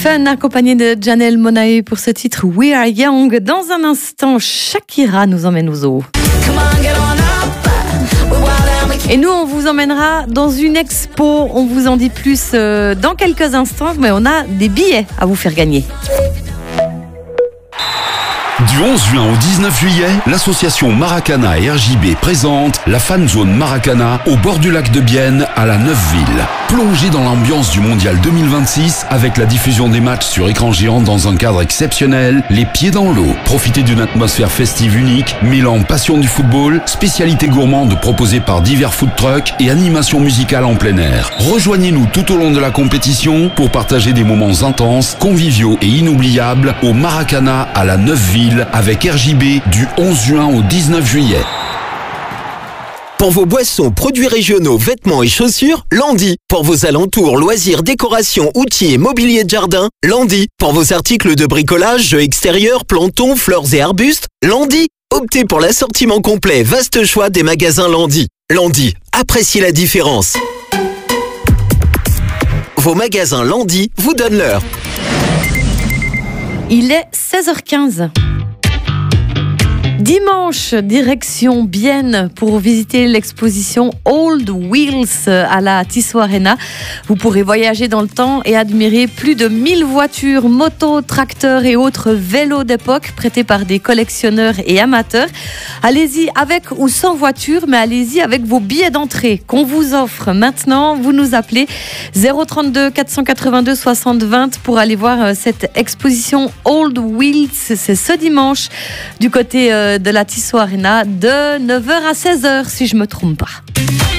Fun accompagné de Janelle Monáe pour ce titre We Are Young. Dans un instant, Shakira nous emmène au zoo. Et nous, on vous emmènera dans une expo. On vous en dit plus dans quelques instants, mais on a des billets à vous faire gagner. Du 11 juin au 19 juillet, l'association Maracana et RJB présente la Fan Zone Maracana au bord du lac de Bienne à la Neufville. Plongez dans l'ambiance du Mondial 2026 avec la diffusion des matchs sur écran géant dans un cadre exceptionnel, les pieds dans l'eau. Profitez d'une atmosphère festive unique, mêlant passion du football, spécialités gourmandes proposées par divers food trucks et animations musicales en plein air. Rejoignez-nous tout au long de la compétition pour partager des moments intenses, conviviaux et inoubliables au Maracana à la Neufville avec RJB du 11 juin au 19 juillet. Pour vos boissons, produits régionaux, vêtements et chaussures, Landy. Pour vos alentours, loisirs, décorations, outils et mobilier de jardin, Landy. Pour vos articles de bricolage, jeux extérieurs, plantons, fleurs et arbustes, Landy. Optez pour l'assortiment complet, vaste choix des magasins Landy. Landy, appréciez la différence. Vos magasins Landy vous donnent l'heure. Il est 16h15. Dimanche, direction Bienne pour visiter l'exposition Old Wheels à la Tissot Arena. Vous pourrez voyager dans le temps et admirer plus de 1000 voitures, motos, tracteurs et autres vélos d'époque prêtés par des collectionneurs et amateurs. Allez-y avec ou sans voiture, mais allez-y avec vos billets d'entrée qu'on vous offre maintenant. Vous nous appelez 032 482 60 20 pour aller voir cette exposition Old Wheels. C'est ce dimanche du côté de la Tissot Arena de 9h à 16h si je me trompe pas.